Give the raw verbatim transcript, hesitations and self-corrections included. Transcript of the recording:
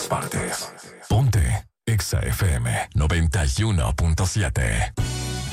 partes. Ponte Exa F M noventa y uno punto siete.